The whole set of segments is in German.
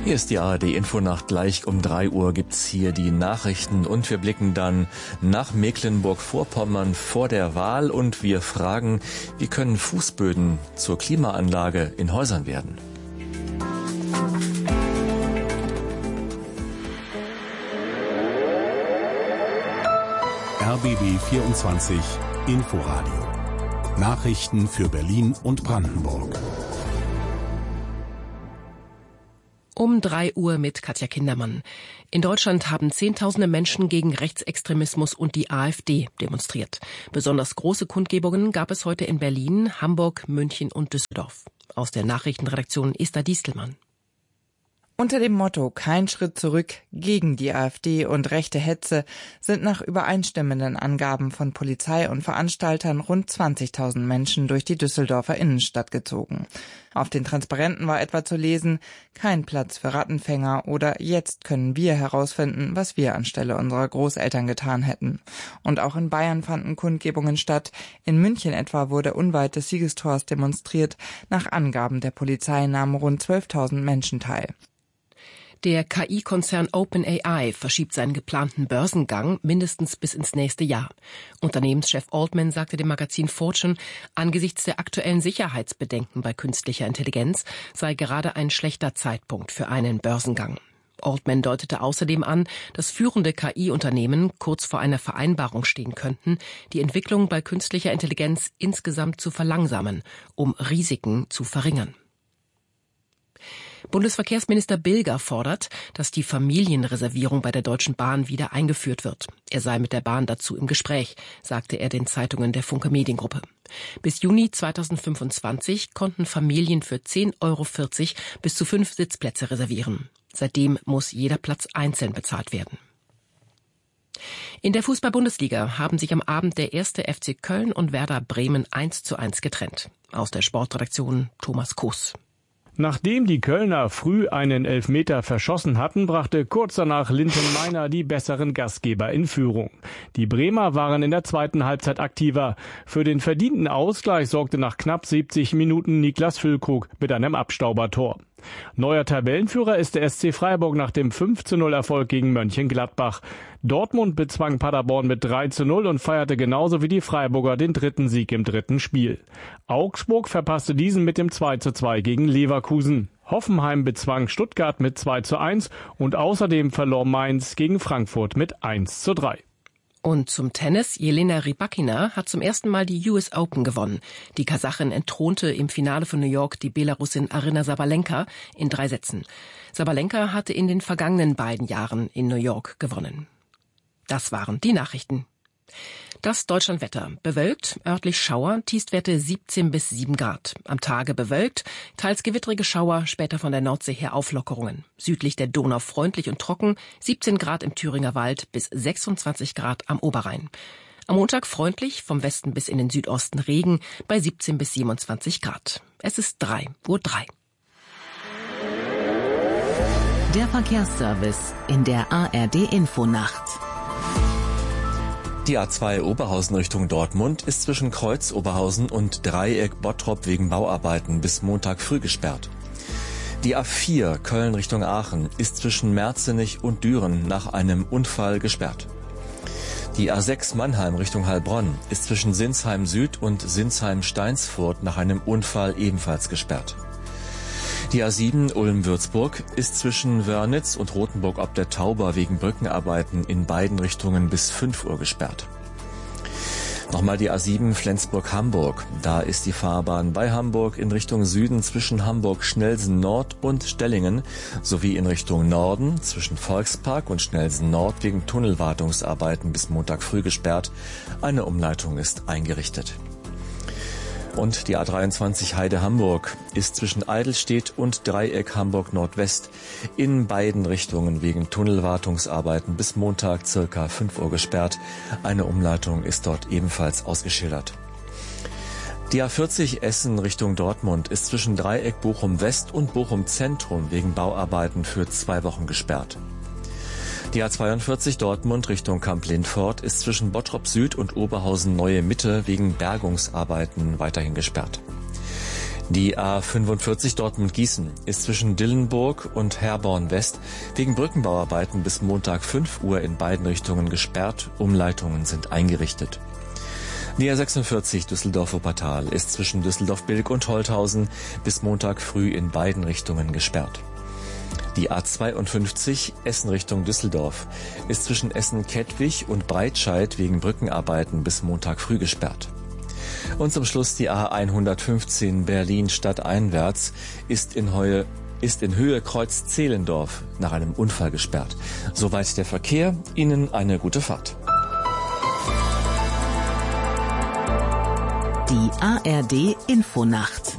Hier ist die ARD-Infonacht. Gleich um 3 Uhr gibt's hier die Nachrichten und wir blicken dann nach Mecklenburg-Vorpommern vor der Wahl und wir fragen, wie können Fußböden zur Klimaanlage in Häusern werden? RBB 24 Inforadio. Nachrichten für Berlin und Brandenburg. Um 3 Uhr mit Katja Kindermann. In Deutschland haben Zehntausende Menschen gegen Rechtsextremismus und die AfD demonstriert. Besonders große Kundgebungen gab es heute in Berlin, Hamburg, München und Düsseldorf. Aus der Nachrichtenredaktion Esther Diestelmann. Unter dem Motto »Kein Schritt zurück gegen die AfD und rechte Hetze« sind nach übereinstimmenden Angaben von Polizei und Veranstaltern rund 20.000 Menschen durch die Düsseldorfer Innenstadt gezogen. Auf den Transparenten war etwa zu lesen, kein Platz für Rattenfänger oder jetzt können wir herausfinden, was wir anstelle unserer Großeltern getan hätten. Und auch in Bayern fanden Kundgebungen statt. In München etwa wurde unweit des Siegestors demonstriert. Nach Angaben der Polizei nahmen rund 12.000 Menschen teil. Der KI-Konzern OpenAI verschiebt seinen geplanten Börsengang mindestens bis ins nächste Jahr. Unternehmenschef Altman sagte dem Magazin Fortune, angesichts der aktuellen Sicherheitsbedenken bei künstlicher Intelligenz sei gerade ein schlechter Zeitpunkt für einen Börsengang. Altman deutete außerdem an, dass führende KI-Unternehmen kurz vor einer Vereinbarung stehen könnten, die Entwicklung bei künstlicher Intelligenz insgesamt zu verlangsamen, um Risiken zu verringern. Bundesverkehrsminister Bilger fordert, dass die Familienreservierung bei der Deutschen Bahn wieder eingeführt wird. Er sei mit der Bahn dazu im Gespräch, sagte er den Zeitungen der Funke Mediengruppe. Bis Juni 2025 konnten Familien für 10,40 € bis zu 5 Sitzplätze reservieren. Seitdem muss jeder Platz einzeln bezahlt werden. In der Fußball-Bundesliga haben sich am Abend der 1. FC Köln und Werder Bremen 1:1 getrennt. Aus der Sportredaktion Thomas Koos. Nachdem die Kölner früh einen Elfmeter verschossen hatten, brachte kurz danach Linton Meiner die besseren Gastgeber in Führung. Die Bremer waren in der zweiten Halbzeit aktiver. Für den verdienten Ausgleich sorgte nach knapp 70 Minuten Niklas Füllkrug mit einem Abstaubertor. Neuer Tabellenführer ist der SC Freiburg nach dem 5:0-Erfolg gegen Mönchengladbach. Dortmund bezwang Paderborn mit 3:0 und feierte genauso wie die Freiburger den dritten Sieg im dritten Spiel. Augsburg verpasste diesen mit dem 2:2 gegen Leverkusen. Hoffenheim bezwang Stuttgart mit 2:1 und außerdem verlor Mainz gegen Frankfurt mit 1:3. Und zum Tennis. Jelena Rybakina hat zum ersten Mal die US Open gewonnen. Die Kasachin entthronte im Finale von New York die Belarusin Aryna Sabalenka in 3 Sätzen. Sabalenka hatte in den vergangenen beiden Jahren in New York gewonnen. Das waren die Nachrichten. Das Deutschlandwetter. Bewölkt, örtlich Schauer, Tiefstwerte 17 bis 7 Grad. Am Tage bewölkt, teils gewittrige Schauer, später von der Nordsee her Auflockerungen. Südlich der Donau freundlich und trocken, 17 Grad im Thüringer Wald bis 26 Grad am Oberrhein. Am Montag freundlich, vom Westen bis in den Südosten Regen bei 17 bis 27 Grad. Es ist 3:03 Uhr. Der Verkehrsservice in der ARD-Infonacht. Die A2 Oberhausen Richtung Dortmund ist zwischen Kreuz Oberhausen und Dreieck Bottrop wegen Bauarbeiten bis Montag früh gesperrt. Die A4 Köln Richtung Aachen ist zwischen Merzenich und Düren nach einem Unfall gesperrt. Die A6 Mannheim Richtung Heilbronn ist zwischen Sinsheim Süd und Sinsheim Steinsfurt nach einem Unfall ebenfalls gesperrt. Die A7 Ulm-Würzburg ist zwischen Wörnitz und Rothenburg ob der Tauber wegen Brückenarbeiten in beiden Richtungen bis 5 Uhr gesperrt. Nochmal die A7 Flensburg-Hamburg. Da ist die Fahrbahn bei Hamburg in Richtung Süden zwischen Hamburg-Schnelsen Nord und Stellingen sowie in Richtung Norden zwischen Volkspark und Schnelsen Nord wegen Tunnelwartungsarbeiten bis Montag früh gesperrt. Eine Umleitung ist eingerichtet. Und die A23 Heide-Hamburg ist zwischen Eidelstedt und Dreieck Hamburg-Nordwest in beiden Richtungen wegen Tunnelwartungsarbeiten bis Montag circa 5 Uhr gesperrt. Eine Umleitung ist dort ebenfalls ausgeschildert. Die A40 Essen Richtung Dortmund ist zwischen Dreieck Bochum-West und Bochum-Zentrum wegen Bauarbeiten für 2 Wochen gesperrt. Die A42 Dortmund Richtung Kamp-Lindfort ist zwischen Bottrop Süd und Oberhausen Neue Mitte wegen Bergungsarbeiten weiterhin gesperrt. Die A45 Dortmund-Gießen ist zwischen Dillenburg und Herborn West wegen Brückenbauarbeiten bis Montag 5 Uhr in beiden Richtungen gesperrt. Umleitungen sind eingerichtet. Die A46 Düsseldorf-Wuppertal ist zwischen Düsseldorf-Bilk und Holthausen bis Montag früh in beiden Richtungen gesperrt. Die A52 Essen Richtung Düsseldorf ist zwischen Essen-Kettwig und Breitscheid wegen Brückenarbeiten bis Montag früh gesperrt. Und zum Schluss die A115 Berlin stadteinwärts ist in Höhe Kreuz-Zehlendorf nach einem Unfall gesperrt. Soweit der Verkehr. Ihnen eine gute Fahrt. Die ARD Infonacht.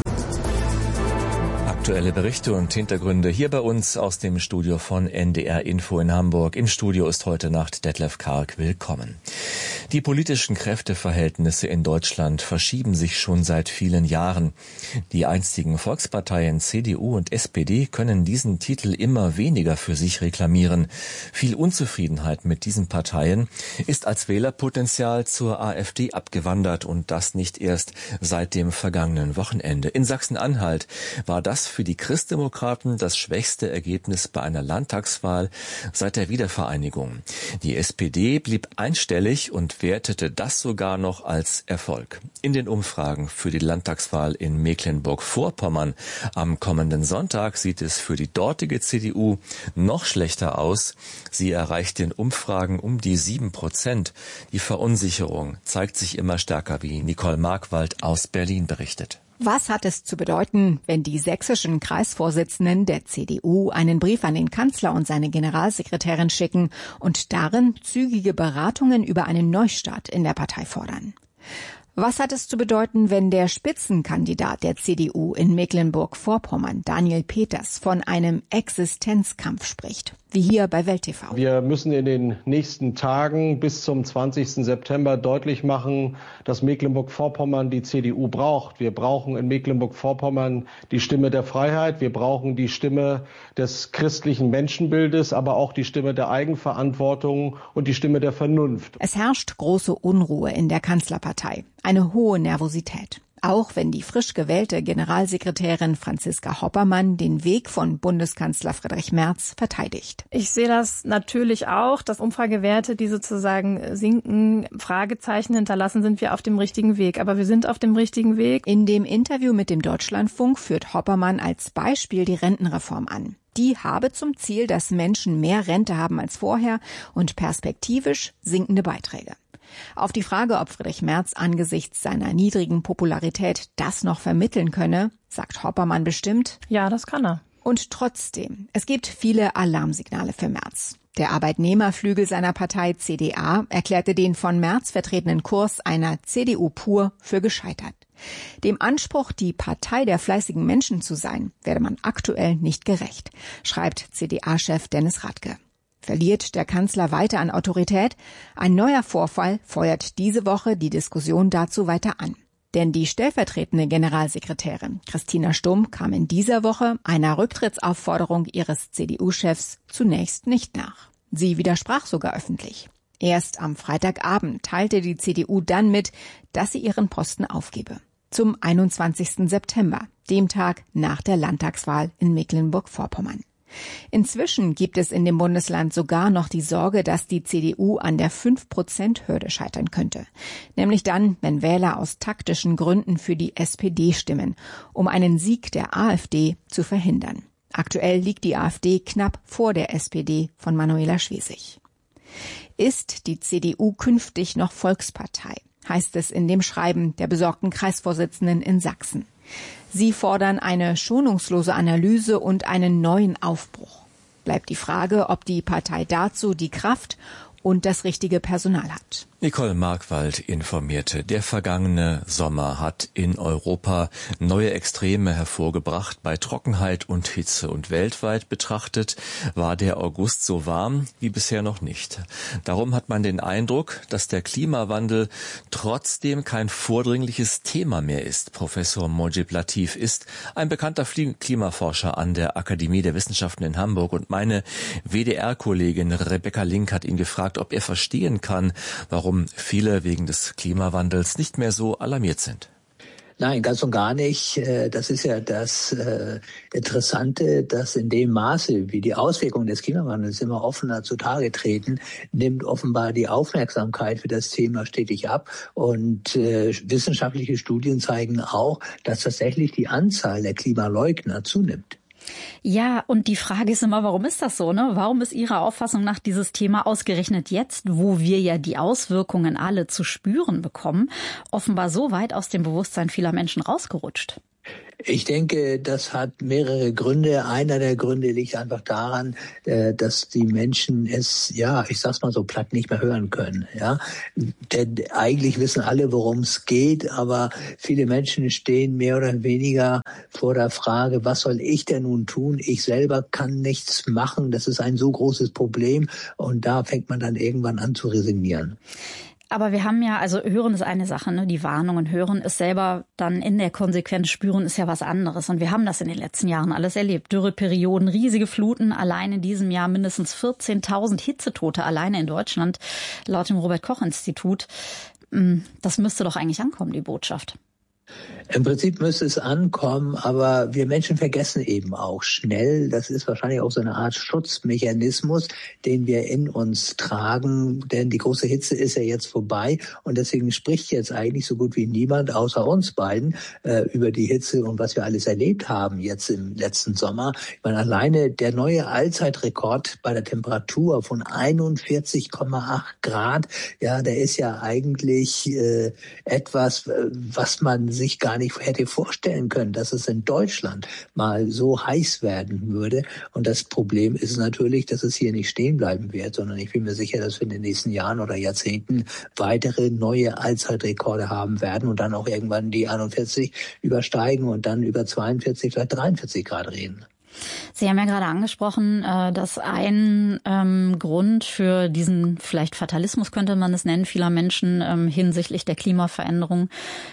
Aktuelle Berichte und Hintergründe hier bei uns aus dem Studio von NDR Info in Hamburg. Im Studio ist heute Nacht Detlef Karg. Willkommen. Die politischen Kräfteverhältnisse in Deutschland verschieben sich schon seit vielen Jahren. Die einstigen Volksparteien CDU und SPD können diesen Titel immer weniger für sich reklamieren. Viel Unzufriedenheit mit diesen Parteien ist als Wählerpotenzial zur AfD abgewandert und das nicht erst seit dem vergangenen Wochenende. In Sachsen-Anhalt war das für die Christdemokraten das schwächste Ergebnis bei einer Landtagswahl seit der Wiedervereinigung. Die SPD blieb einstellig und wertete das sogar noch als Erfolg. In den Umfragen für die Landtagswahl in Mecklenburg-Vorpommern am kommenden Sonntag sieht es für die dortige CDU noch schlechter aus. Sie erreicht in Umfragen um die 7%. Die Verunsicherung zeigt sich immer stärker, wie Nicole Markwald aus Berlin berichtet. Was hat es zu bedeuten, wenn die sächsischen Kreisvorsitzenden der CDU einen Brief an den Kanzler und seine Generalsekretärin schicken und darin zügige Beratungen über einen Neustart in der Partei fordern? Was hat es zu bedeuten, wenn der Spitzenkandidat der CDU in Mecklenburg-Vorpommern, Daniel Peters, von einem Existenzkampf spricht, wie hier bei Welt TV? Wir müssen in den nächsten Tagen bis zum 20. September deutlich machen, dass Mecklenburg-Vorpommern die CDU braucht. Wir brauchen in Mecklenburg-Vorpommern die Stimme der Freiheit, wir brauchen die Stimme des christlichen Menschenbildes, aber auch die Stimme der Eigenverantwortung und die Stimme der Vernunft. Es herrscht große Unruhe in der Kanzlerpartei. Eine hohe Nervosität. Auch wenn die frisch gewählte Generalsekretärin Franziska Hoppermann den Weg von Bundeskanzler Friedrich Merz verteidigt. Ich sehe das natürlich auch, dass Umfragewerte, die sozusagen sinken, Fragezeichen hinterlassen, sind wir auf dem richtigen Weg. Aber wir sind auf dem richtigen Weg. In dem Interview mit dem Deutschlandfunk führt Hoppermann als Beispiel die Rentenreform an. Die habe zum Ziel, dass Menschen mehr Rente haben als vorher und perspektivisch sinkende Beiträge. Auf die Frage, ob Friedrich Merz angesichts seiner niedrigen Popularität das noch vermitteln könne, sagt Hoppermann bestimmt: Ja, das kann er. Und trotzdem, es gibt viele Alarmsignale für Merz. Der Arbeitnehmerflügel seiner Partei CDA erklärte den von Merz vertretenen Kurs einer CDU pur für gescheitert. Dem Anspruch, die Partei der fleißigen Menschen zu sein, werde man aktuell nicht gerecht, schreibt CDA-Chef Dennis Radke. Verliert der Kanzler weiter an Autorität? Ein neuer Vorfall feuert diese Woche die Diskussion dazu weiter an. Denn die stellvertretende Generalsekretärin Christina Stumm kam in dieser Woche einer Rücktrittsaufforderung ihres CDU-Chefs zunächst nicht nach. Sie widersprach sogar öffentlich. Erst am Freitagabend teilte die CDU dann mit, dass sie ihren Posten aufgebe. Zum 21. September, dem Tag nach der Landtagswahl in Mecklenburg-Vorpommern. Inzwischen gibt es in dem Bundesland sogar noch die Sorge, dass die CDU an der 5%-Hürde scheitern könnte. Nämlich dann, wenn Wähler aus taktischen Gründen für die SPD stimmen, um einen Sieg der AfD zu verhindern. Aktuell liegt die AfD knapp vor der SPD von Manuela Schwesig. Ist die CDU künftig noch Volkspartei? Heißt es in dem Schreiben der besorgten Kreisvorsitzenden in Sachsen. Sie fordern eine schonungslose Analyse und einen neuen Aufbruch. Bleibt die Frage, ob die Partei dazu die Kraft und das richtige Personal hat. Nicole Markwald informierte. Der vergangene Sommer hat in Europa neue Extreme hervorgebracht bei Trockenheit und Hitze. Und weltweit betrachtet war der August so warm wie bisher noch nicht. Darum hat man den Eindruck, dass der Klimawandel trotzdem kein vordringliches Thema mehr ist. Professor Mojib Latif ist ein bekannter Klimaforscher an der Akademie der Wissenschaften in Hamburg. Und meine WDR-Kollegin Rebecca Link hat ihn gefragt, ob er verstehen kann, warum viele wegen des Klimawandels nicht mehr so alarmiert sind. Nein, ganz und gar nicht. Das ist ja das Interessante, dass in dem Maße, wie die Auswirkungen des Klimawandels immer offener zutage treten, nimmt offenbar die Aufmerksamkeit für das Thema stetig ab. Und wissenschaftliche Studien zeigen auch, dass tatsächlich die Anzahl der Klimaleugner zunimmt. Ja, und die Frage ist immer, warum ist das so, ne? Warum ist Ihrer Auffassung nach dieses Thema ausgerechnet jetzt, wo wir ja die Auswirkungen alle zu spüren bekommen, offenbar so weit aus dem Bewusstsein vieler Menschen rausgerutscht? Ich denke, das hat mehrere Gründe. Einer der Gründe liegt einfach daran, dass die Menschen es, ich sag's mal so platt, nicht mehr hören können. Ja, denn eigentlich wissen alle, worum es geht, aber viele Menschen stehen mehr oder weniger vor der Frage, was soll ich denn nun tun? Ich selber kann nichts machen. Das ist ein so großes Problem und da fängt man dann irgendwann an zu resignieren. Aber wir haben ja, also hören ist eine Sache, ne? Die Warnungen hören, es selber dann in der Konsequenz spüren ist ja was anderes. Und wir haben das in den letzten Jahren alles erlebt. Dürreperioden, riesige Fluten, allein in diesem Jahr mindestens 14.000 Hitzetote alleine in Deutschland, laut dem Robert-Koch-Institut. Das müsste doch eigentlich ankommen, die Botschaft. Im Prinzip müsste es ankommen, aber wir Menschen vergessen eben auch schnell. Das ist wahrscheinlich auch so eine Art Schutzmechanismus, den wir in uns tragen, denn die große Hitze ist ja jetzt vorbei und deswegen spricht jetzt eigentlich so gut wie niemand außer uns beiden über die Hitze und was wir alles erlebt haben jetzt im letzten Sommer. Ich meine, alleine der neue Allzeitrekord bei der Temperatur von 41,8 Grad, der ist ja eigentlich etwas, was man sich gar nicht hätte vorstellen können, dass es in Deutschland mal so heiß werden würde. Und das Problem ist natürlich, dass es hier nicht stehen bleiben wird, sondern ich bin mir sicher, dass wir in den nächsten Jahren oder Jahrzehnten weitere neue Allzeitrekorde haben werden und dann auch irgendwann die 41 übersteigen und dann über 42, vielleicht 43 Grad reden. Sie haben ja gerade angesprochen, dass ein Grund für diesen vielleicht Fatalismus, könnte man es nennen, vieler Menschen hinsichtlich der Klimaveränderung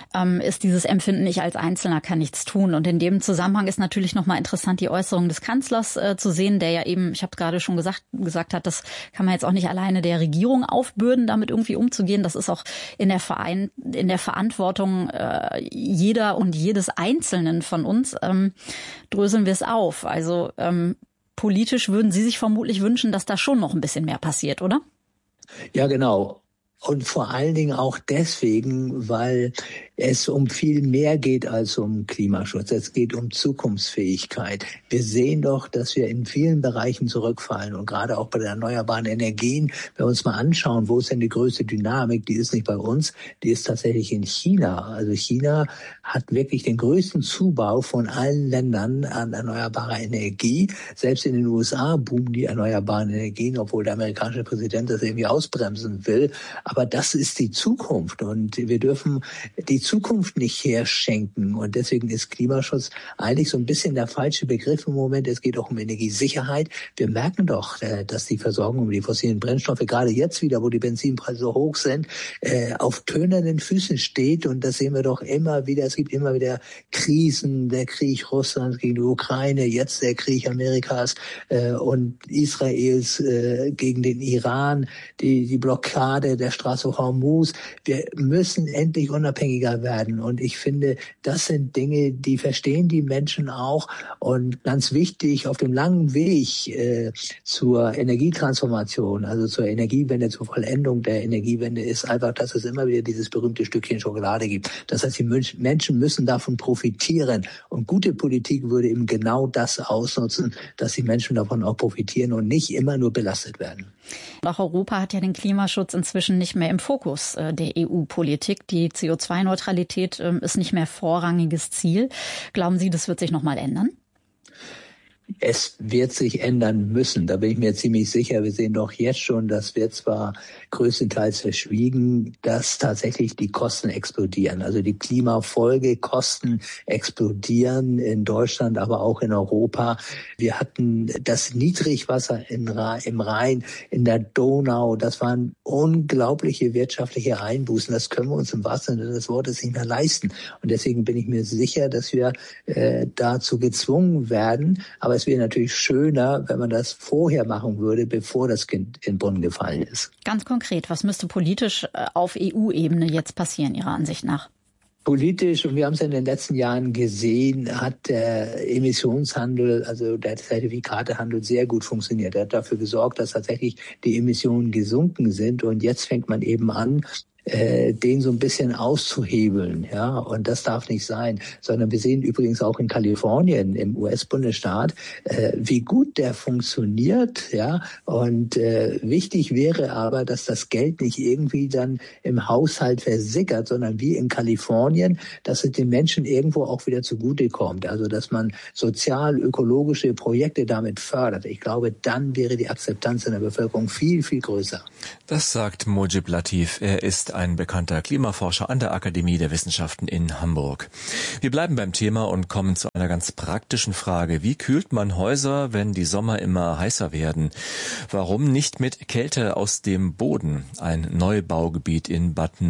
ist dieses Empfinden, ich als Einzelner kann nichts tun. Und in dem Zusammenhang ist natürlich nochmal interessant, die Äußerung des Kanzlers zu sehen, der ja eben, ich habe gerade schon gesagt hat, das kann man jetzt auch nicht alleine der Regierung aufbürden, damit irgendwie umzugehen. Das ist auch in der Verantwortung jeder und jedes Einzelnen von uns. Dröseln wir es auf. Also politisch würden Sie sich vermutlich wünschen, dass da schon noch ein bisschen mehr passiert, oder? Ja, genau. Und vor allen Dingen auch deswegen, weil es um viel mehr geht als um Klimaschutz. Es geht um Zukunftsfähigkeit. Wir sehen doch, dass wir in vielen Bereichen zurückfallen und gerade auch bei den erneuerbaren Energien, wenn wir uns mal anschauen, wo ist denn die größte Dynamik, die ist nicht bei uns, die ist tatsächlich in China. Also China hat wirklich den größten Zubau von allen Ländern an erneuerbarer Energie. Selbst in den USA boomen die erneuerbaren Energien, obwohl der amerikanische Präsident das irgendwie ausbremsen will. Aber das ist die Zukunft und wir dürfen die Zukunft nicht herschenken. Und deswegen ist Klimaschutz eigentlich so ein bisschen der falsche Begriff im Moment. Es geht auch um Energiesicherheit. Wir merken doch, dass die Versorgung über die fossilen Brennstoffe, gerade jetzt wieder, wo die Benzinpreise so hoch sind, auf tönernen Füßen steht. Und das sehen wir doch immer wieder. Es gibt immer wieder Krisen, der Krieg Russlands gegen die Ukraine, jetzt der Krieg Amerikas und Israels gegen den Iran, die Blockade der Straße Hormuz. Wir müssen endlich unabhängiger werden. Und ich finde, das sind Dinge, die verstehen die Menschen auch. Und ganz wichtig, auf dem langen Weg zur Energietransformation, also zur Energiewende, zur Vollendung der Energiewende, ist einfach, dass es immer wieder dieses berühmte Stückchen Schokolade gibt. Das heißt, die Menschen müssen davon profitieren. Und gute Politik würde eben genau das ausnutzen, dass die Menschen davon auch profitieren und nicht immer nur belastet werden. Auch Europa hat ja den Klimaschutz inzwischen nicht mehr im Fokus der EU-Politik. Die CO2-Neutralität ist nicht mehr vorrangiges Ziel. Glauben Sie, das wird sich noch mal ändern? Es wird sich ändern müssen, da bin ich mir ziemlich sicher. Wir sehen doch jetzt schon, das wird zwar größtenteils verschwiegen, dass tatsächlich die Kosten explodieren. Also die Klimafolgekosten explodieren in Deutschland, aber auch in Europa. Wir hatten das Niedrigwasser im Rhein, in der Donau. Das waren unglaubliche wirtschaftliche Einbußen. Das können wir uns im wahrsten Sinne des Wortes nicht mehr leisten. Und deswegen bin ich mir sicher, dass wir dazu gezwungen werden. Aber es wäre natürlich schöner, wenn man das vorher machen würde, bevor das Kind in den Brunnen gefallen ist. Ganz konkret, was müsste politisch auf EU-Ebene jetzt passieren, Ihrer Ansicht nach? Politisch, und wir haben es in den letzten Jahren gesehen, hat der Emissionshandel, also der Zertifikatehandel sehr gut funktioniert. Er hat dafür gesorgt, dass tatsächlich die Emissionen gesunken sind. Und jetzt fängt man eben an, den so ein bisschen auszuhebeln, ja, und das darf nicht sein, sondern wir sehen übrigens auch in Kalifornien, im US-Bundesstaat, wie gut der funktioniert, ja, und wichtig wäre aber, dass das Geld nicht irgendwie dann im Haushalt versickert, sondern wie in Kalifornien, dass es den Menschen irgendwo auch wieder zugutekommt, also dass man sozial-ökologische Projekte damit fördert. Ich glaube, dann wäre die Akzeptanz in der Bevölkerung viel, viel größer. Das sagt Mojib Latif. Er ist ein bekannter Klimaforscher an der Akademie der Wissenschaften in Hamburg. Wir bleiben beim Thema und kommen zu einer ganz praktischen Frage. Wie kühlt man Häuser, wenn die Sommer immer heißer werden? Warum nicht mit Kälte aus dem Boden? Ein Neubaugebiet in Bad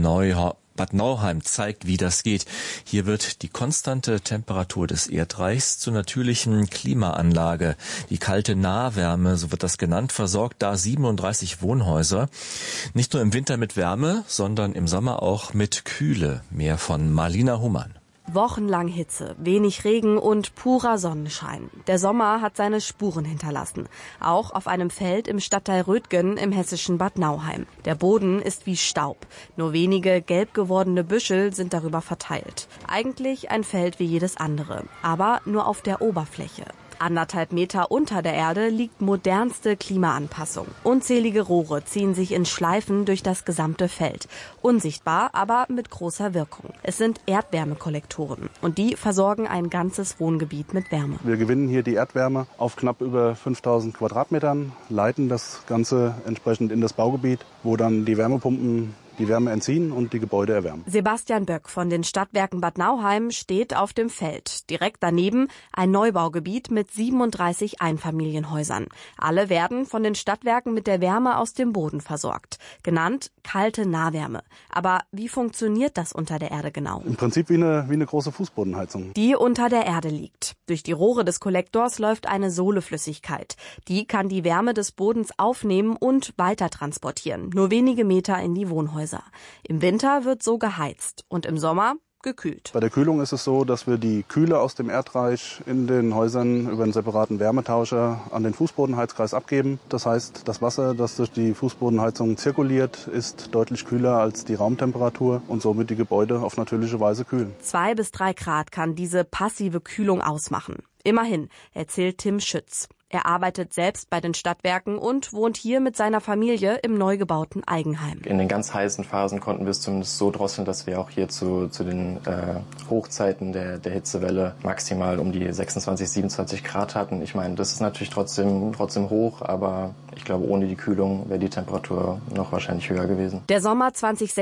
Nauheim zeigt, wie das geht. Hier wird die konstante Temperatur des Erdreichs zur natürlichen Klimaanlage. Die kalte Nahwärme, so wird das genannt, versorgt da 37 Wohnhäuser. Nicht nur im Winter mit Wärme, sondern im Sommer auch mit Kühle. Mehr von Marlina Humann. Wochenlang Hitze, wenig Regen und purer Sonnenschein. Der Sommer hat seine Spuren hinterlassen. Auch auf einem Feld im Stadtteil Rötgen im hessischen Bad Nauheim. Der Boden ist wie Staub. Nur wenige gelb gewordene Büschel sind darüber verteilt. Eigentlich ein Feld wie jedes andere, aber nur auf der Oberfläche. 1,5 Meter unter der Erde liegt modernste Klimaanpassung. Unzählige Rohre ziehen sich in Schleifen durch das gesamte Feld. Unsichtbar, aber mit großer Wirkung. Es sind Erdwärmekollektoren und die versorgen ein ganzes Wohngebiet mit Wärme. Wir gewinnen hier die Erdwärme auf knapp über 5000 Quadratmetern, leiten das Ganze entsprechend in das Baugebiet, wo dann die Wärmepumpen die Wärme entziehen und die Gebäude erwärmen. Sebastian Böck von den Stadtwerken Bad Nauheim steht auf dem Feld. Direkt daneben ein Neubaugebiet mit 37 Einfamilienhäusern. Alle werden von den Stadtwerken mit der Wärme aus dem Boden versorgt. Genannt kalte Nahwärme. Aber wie funktioniert das unter der Erde genau? Im Prinzip wie eine große Fußbodenheizung. Die unter der Erde liegt. Durch die Rohre des Kollektors läuft eine Sohleflüssigkeit. Die kann die Wärme des Bodens aufnehmen und weiter transportieren. Nur wenige Meter in die Wohnhäuser. Im Winter wird so geheizt und im Sommer gekühlt. Bei der Kühlung ist es so, dass wir die Kühle aus dem Erdreich in den Häusern über einen separaten Wärmetauscher an den Fußbodenheizkreis abgeben. Das heißt, das Wasser, das durch die Fußbodenheizung zirkuliert, ist deutlich kühler als die Raumtemperatur und somit die Gebäude auf natürliche Weise kühlen. 2 bis 3 Grad kann diese passive Kühlung ausmachen. Immerhin, erzählt Tim Schütz. Er arbeitet selbst bei den Stadtwerken und wohnt hier mit seiner Familie im neu gebauten Eigenheim. In den ganz heißen Phasen konnten wir es zumindest so drosseln, dass wir auch hier zu den Hochzeiten der Hitzewelle maximal um die 26, 27 Grad hatten. Ich meine, das ist natürlich trotzdem hoch, aber ich glaube, ohne die Kühlung wäre die Temperatur noch wahrscheinlich höher gewesen. Der Sommer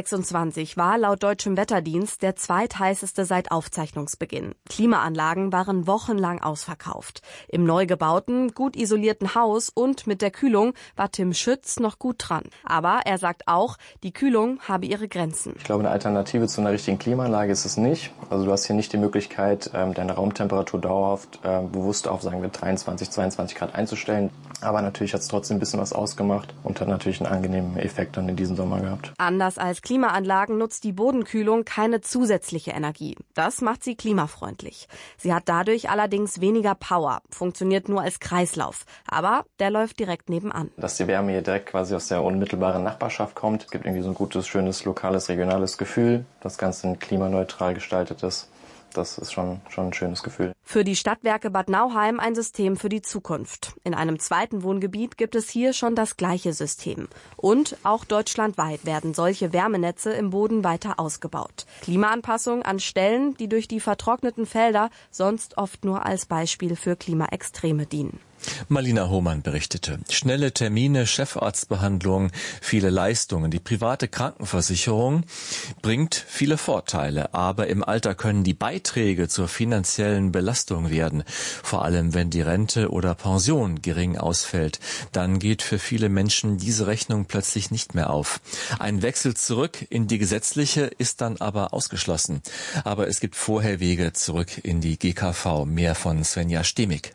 2026 war laut deutschem Wetterdienst der zweitheißeste seit Aufzeichnungsbeginn. Klimaanlagen waren wochenlang ausverkauft. Im neu gebauten, gut isolierten Haus und mit der Kühlung war Tim Schütz noch gut dran. Aber er sagt auch, die Kühlung habe ihre Grenzen. Ich glaube, eine Alternative zu einer richtigen Klimaanlage ist es nicht. Also du hast hier nicht die Möglichkeit, deine Raumtemperatur dauerhaft bewusst auf, sagen wir, 23, 22 Grad einzustellen. Aber natürlich hat es trotzdem ein bisschen was ausgemacht und hat natürlich einen angenehmen Effekt dann in diesem Sommer gehabt. Anders als Klimaanlagen nutzt die Bodenkühlung keine zusätzliche Energie. Das macht sie klimafreundlich. Sie hat dadurch allerdings weniger Power, funktioniert nur als Kreislauf. Aber der läuft direkt nebenan. Dass die Wärme hier direkt quasi aus der unmittelbaren Nachbarschaft kommt, es gibt irgendwie so ein gutes, schönes, lokales, regionales Gefühl. Das Ganze klimaneutral gestaltet ist. Das ist schon ein schönes Gefühl. Für die Stadtwerke Bad Nauheim ein System für die Zukunft. In einem zweiten Wohngebiet gibt es hier schon das gleiche System. Und auch deutschlandweit werden solche Wärmenetze im Boden weiter ausgebaut. Klimaanpassung an Stellen, die durch die vertrockneten Felder sonst oft nur als Beispiel für Klimaextreme dienen. Marlina Hohmann berichtete. Schnelle Termine, Chefarztbehandlung, viele Leistungen. Die private Krankenversicherung bringt viele Vorteile, aber im Alter können die Beiträge zur finanziellen Belastung werden. Vor allem, wenn die Rente oder Pension gering ausfällt. Dann geht für viele Menschen diese Rechnung plötzlich nicht mehr auf. Ein Wechsel zurück in die gesetzliche ist dann aber ausgeschlossen. Aber es gibt vorher Wege zurück in die GKV. Mehr von Svenja Stemig.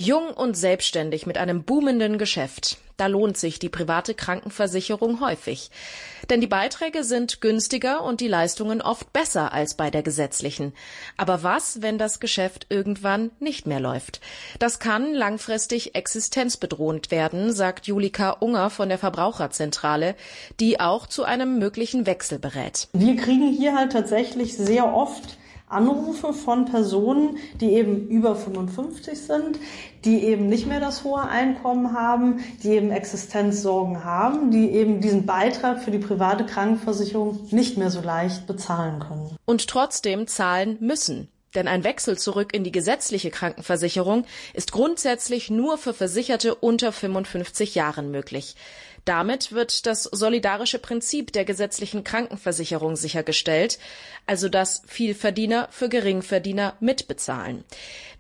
Jung und selbstständig mit einem boomenden Geschäft. Da lohnt sich die private Krankenversicherung häufig. Denn die Beiträge sind günstiger und die Leistungen oft besser als bei der gesetzlichen. Aber was, wenn das Geschäft irgendwann nicht mehr läuft? Das kann langfristig existenzbedrohend werden, sagt Julika Unger von der Verbraucherzentrale, die auch zu einem möglichen Wechsel berät. Wir kriegen hier halt tatsächlich sehr oft Anrufe von Personen, die eben über 55 sind, die eben nicht mehr das hohe Einkommen haben, die eben Existenzsorgen haben, die eben diesen Beitrag für die private Krankenversicherung nicht mehr so leicht bezahlen können. Und trotzdem zahlen müssen. Denn ein Wechsel zurück in die gesetzliche Krankenversicherung ist grundsätzlich nur für Versicherte unter 55 Jahren möglich. Damit wird das solidarische Prinzip der gesetzlichen Krankenversicherung sichergestellt, also dass Vielverdiener für Geringverdiener mitbezahlen.